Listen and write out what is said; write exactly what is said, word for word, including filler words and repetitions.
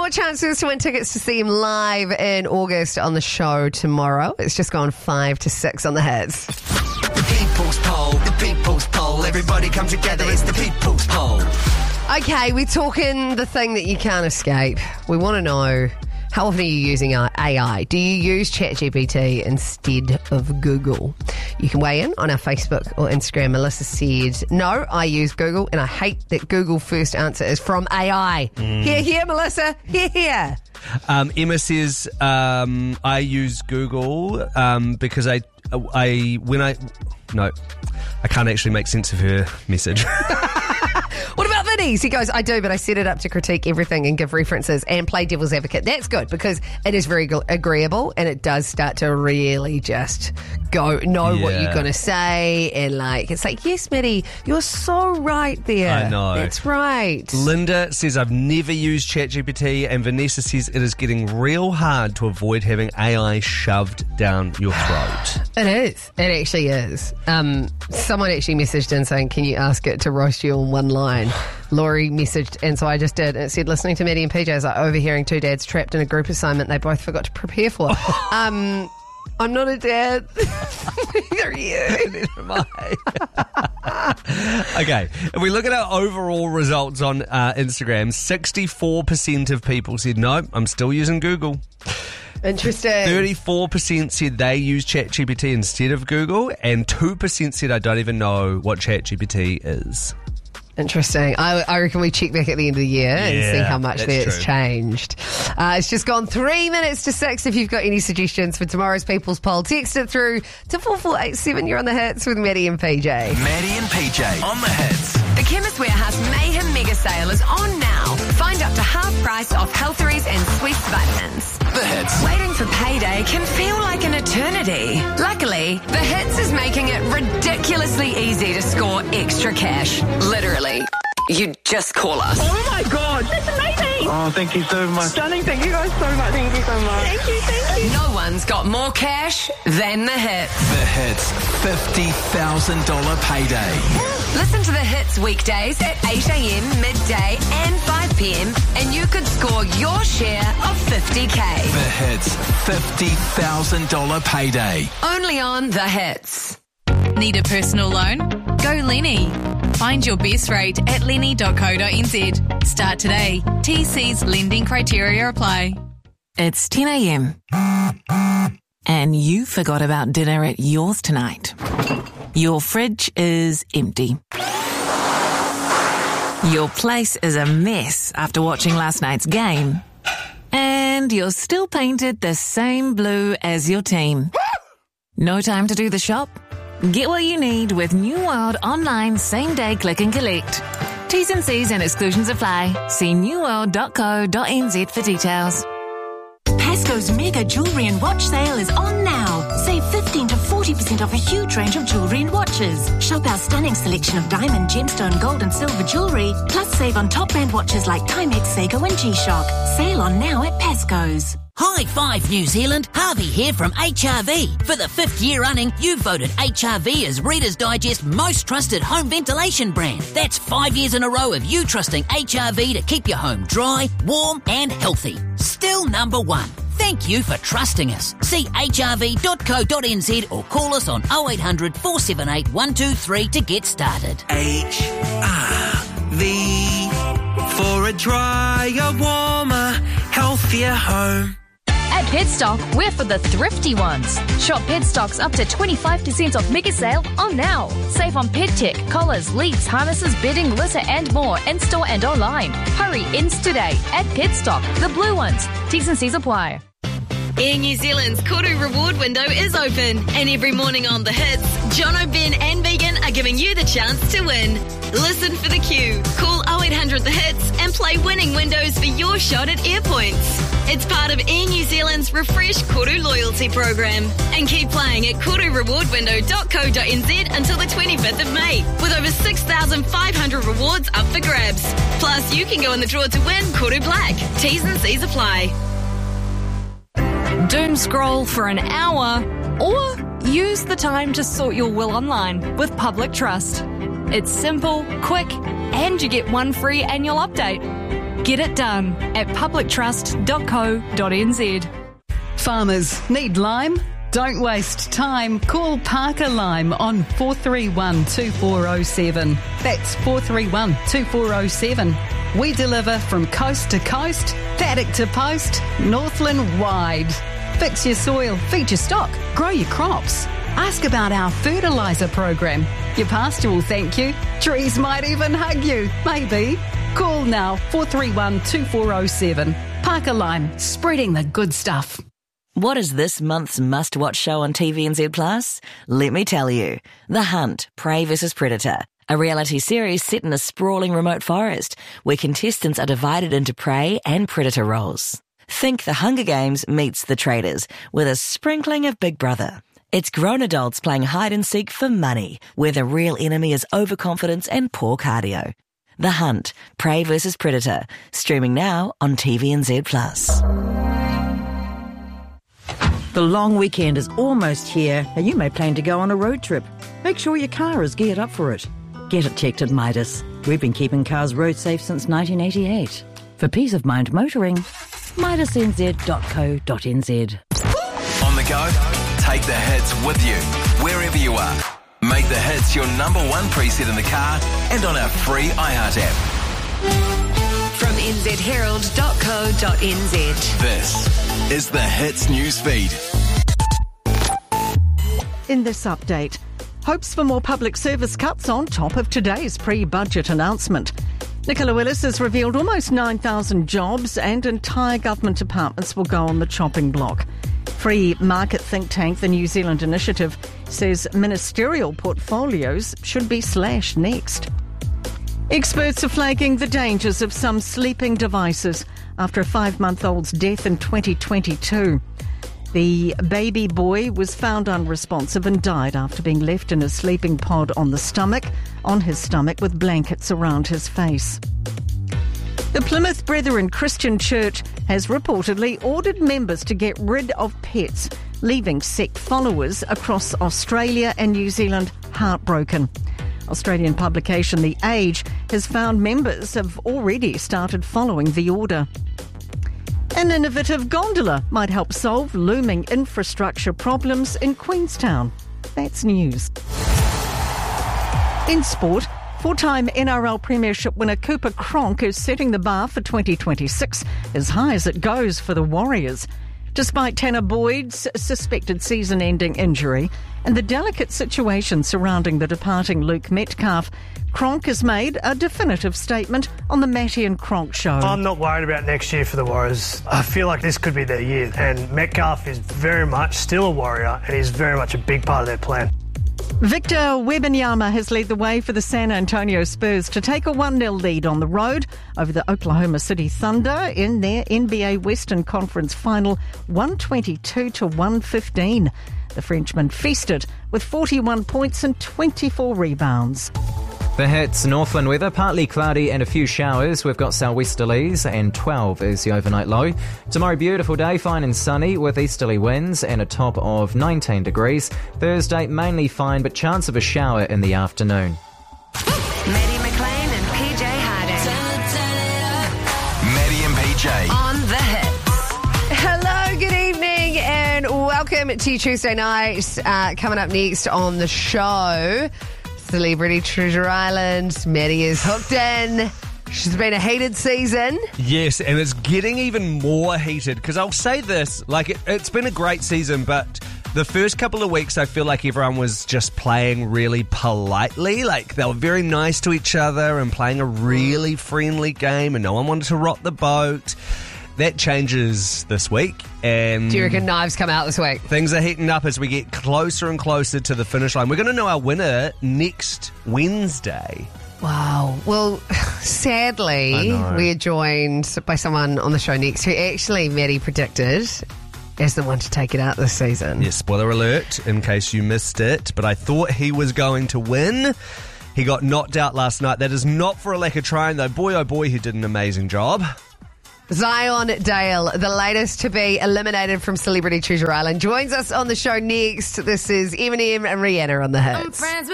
more chances to win tickets to see him live in August on the show tomorrow. It's just gone five to six on the Hits. The People's Poll, the People's Poll. Everybody come together, it's the People's Poll. Okay, we're talking the thing that you can't escape. We want to know, how often are you using A I? Do you use ChatGPT instead of Google? You can weigh in on our Facebook or Instagram. Melissa said, no, I use Google, and I hate that Google first answer is from A I. Mm. Here, here, Melissa. Here, here. Um, Emma says, um, I use Google um, because I, I, when I, no, I can't actually make sense of her message. What about Vinny's? He goes, I do, but I set it up to critique everything and give references and play devil's advocate. That's good because it is very agreeable and it does start to really just go, know yeah. what you're going to say. And like, it's like, yes, Mitty, you're so right there. I know. That's right. Linda says, I've never used ChatGPT, and Vanessa says it is getting real hard to avoid having A I shoved down your throat. It is. It actually is. Um, someone actually messaged in saying, can you ask it to roast you on one line? Laurie messaged, and so I just did. And it said, listening to Maddie and P J is like overhearing two dads trapped in a group assignment they both forgot to prepare for. um, I'm not a dad. Neither are you. Neither am I. Okay, if we look at our overall results on uh, Instagram, sixty-four percent of people said, no, I'm still using Google. Interesting. thirty-four percent said they use ChatGPT instead of Google, and two percent said I don't even know what ChatGPT is. Interesting. I, I reckon we check back at the end of the year yeah, and see how much that's true. changed. Uh, it's just gone three minutes to six. If you've got any suggestions for tomorrow's People's Poll, text it through to four four eight seven. You're on the Hits with Maddie and P J. Maddie and P J on the Hits. The Chemist Warehouse Mayhem Mega Sale is on now. Find up to half price off Healtheries and Sweets vitamins. The Hits. Waiting for payday can feel like an eternity. Luckily, The Hits is making it ridiculously easy to score extra cash. Literally. You just call us. Oh my God, that's amazing. Oh, thank you so much. Stunning. Thank you guys so much. Thank you so much. Thank you, thank you. No one's got more cash than The Hits. The Hits fifty thousand dollars payday. Listen to The Hits weekdays at eight a.m, midday and five p.m. and you could score your share of fifty K. The Hits fifty thousand dollars payday. Only on The Hits. Need a personal loan? Go Lenny. Find your best rate at lenny dot co dot n z. Start today. T C's lending criteria apply. It's ten a.m. and you forgot about dinner at yours tonight. Your fridge is empty. Your place is a mess after watching last night's game. And you're still painted the same blue as your team. No time to do the shop? Get what you need with New World Online Same Day Click and Collect. T's and C's and exclusions apply. See new world dot co dot n z for details. Pasco's mega jewellery and watch sale is on now. Save fifteen to forty percent off a huge range of jewellery and watches. Shop our stunning selection of diamond, gemstone, gold and silver jewellery. Plus save on top brand watches like Timex, Seiko and G-Shock. Sale on now at Pasco's. High five, New Zealand. Harvey here from H R V. For the fifth year running, you voted H R V as Reader's Digest most trusted home ventilation brand. That's five years in a row of you trusting H R V to keep your home dry, warm and healthy. Still number one. Thank you for trusting us. See h r v dot co dot n z or call us on oh eight hundred, four seven eight, one two three to get started. H R V for a drier, warmer, healthier home. At Petstock, we're for the thrifty ones. Shop Petstock's up to twenty-five percent off mega sale on now. Save on pet tech, collars, leads, harnesses, bedding, litter and more in-store and online. Hurry, ends today at Petstock, the blue ones. T's and C's apply. Air New Zealand's Koru reward window is open, and every morning on The Hits, Jono, Ben and Megan are giving you the chance to win. Listen for the cue, call oh eight hundred The Hits and play winning windows for your shot at AirPoints. It's part of Air New Zealand's refreshed Koru loyalty program. And keep playing at koru reward window dot co dot n z until the twenty-fifth of May, with over six thousand five hundred rewards up for grabs. Plus, you can go in the draw to win Koru Black. T's and C's apply. Doom scroll for an hour, or use the time to sort your will online with Public Trust. It's simple, quick, and you get one free annual update. Get it done at public trust dot co dot n z. Farmers need lime? Don't waste time. Call Parker Lime on four three one, two four zero seven. That's four three one, two four zero seven. We deliver from coast to coast, paddock to post, Northland wide. Fix your soil, feed your stock, grow your crops. Ask about our fertiliser program. Your pasture will thank you. Trees might even hug you. Maybe. Call now, four three one, two four zero seven. Parker Lime, spreading the good stuff. What is this month's must-watch show on T V N Z Plus? Let me tell you. The Hunt, Prey versus Predator. A reality series set in a sprawling remote forest where contestants are divided into prey and predator roles. Think The Hunger Games meets The Traders with a sprinkling of Big Brother. It's grown adults playing hide and seek for money, where the real enemy is overconfidence and poor cardio. The Hunt, Prey versus Predator. Streaming now on T V N Z Plus. The long weekend is almost here, and you may plan to go on a road trip. Make sure your car is geared up for it. Get it checked at Midas. We've been keeping cars road safe since nineteen eighty-eight. For peace of mind motoring, midas n z dot co dot n z. On the go? Take the hits with you, wherever you are. Make the hits your number one preset in the car and on our free iHeart app. From n z herald dot co dot n z. This is the Hits News Feed. In this update, hopes for more public service cuts on top of today's pre-budget announcement. Nicola Willis has revealed almost nine thousand jobs and entire government departments will go on the chopping block. Free market think tank The New Zealand Initiative says ministerial portfolios should be slashed next. Experts are flagging the dangers of some sleeping devices after a five-month-old's death in twenty twenty-two. The baby boy was found unresponsive and died after being left in a sleeping pod on the stomach, on his stomach with blankets around his face. The Plymouth Brethren Christian Church has reportedly ordered members to get rid of pets, leaving sect followers across Australia and New Zealand heartbroken. Australian publication The Age has found members have already started following the order. An innovative gondola might help solve looming infrastructure problems in Queenstown. That's news. In sport, four-time N R L Premiership winner Cooper Cronk is setting the bar for twenty twenty-six as high as it goes for the Warriors. Despite Tanner Boyd's suspected season-ending injury and the delicate situation surrounding the departing Luke Metcalf, Cronk has made a definitive statement on the Matty and Cronk show. I'm not worried about next year for the Warriors. I feel like this could be their year, and Metcalf is very much still a Warrior and he's very much a big part of their plan. Victor Wembanyama has led the way for the San Antonio Spurs to take a one nil lead on the road over the Oklahoma City Thunder in their N B A Western Conference final, one twenty-two to one fifteen. The Frenchman feasted with forty-one points and twenty-four rebounds. The hits, Northland weather, partly cloudy and a few showers. We've got southwesterlies and twelve is the overnight low. Tomorrow, beautiful day, fine and sunny with easterly winds and a top of nineteen degrees. Thursday, mainly fine but chance of a shower in the afternoon. Maddie McLean and P J Harding. Maddie and P J. On the hits. Hello, good evening, and welcome to Tuesday night. Uh, coming up next on the show, Celebrity Treasure Island. Maddie is hooked in. She's been a heated season. Yes, and it's getting even more heated because I'll say this, like it, it's been a great season, but the first couple of weeks I feel like everyone was just playing really politely, like they were very nice to each other and playing a really friendly game and no one wanted to rock the boat. That changes this week. And do you reckon knives come out this week? Things are heating up as we get closer and closer to the finish line. We're going to know our winner next Wednesday. Wow. Well, sadly, we are joined by someone on the show next who actually Maddie predicted as the one to take it out this season. Yes, spoiler alert in case you missed it, but I thought he was going to win. He got knocked out last night. That is not for a lack of trying, though. Boy, oh boy, he did an amazing job. Zion Dale, the latest to be eliminated from Celebrity Treasure Island, joins us on the show next. This is Eminem and Rihanna on the hits.